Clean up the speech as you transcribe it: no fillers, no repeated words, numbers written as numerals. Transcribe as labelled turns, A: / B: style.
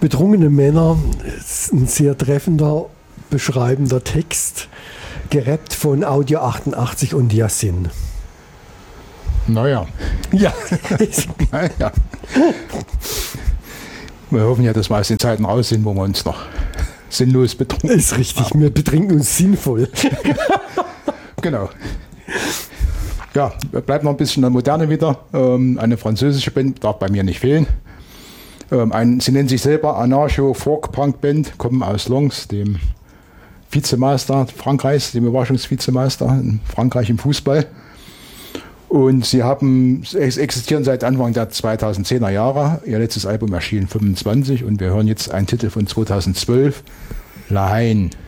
A: Betrunkene Männer ist ein sehr treffender, beschreibender Text, gerappt von Audio 88 und Yasin.
B: Naja.
A: Ja.
B: Naja. Wir hoffen ja, dass wir aus den Zeiten raus sind, wo wir uns noch sinnlos betrinken.
A: Ist richtig, wir betrinken uns sinnvoll.
B: Genau. Ja, bleibt noch ein bisschen in der Moderne wieder. Eine französische Band darf bei mir nicht fehlen. Sie nennen sich selber Anarcho-Folk-Punk-Band, kommen aus Lens, dem Vizemeister Frankreichs, dem Überraschungsvizemeister in Frankreich im Fußball. Und sie existieren seit Anfang der 2010er Jahre. Ihr letztes Album erschien 25 und wir hören jetzt einen Titel von 2012, La Haine.